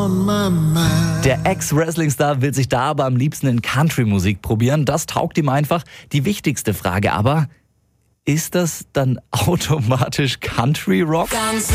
Der Ex-Wrestling-Star will sich da aber am liebsten in Country-Musik probieren. Das taugt ihm einfach. Die wichtigste Frage aber, ist das dann automatisch Country-Rock?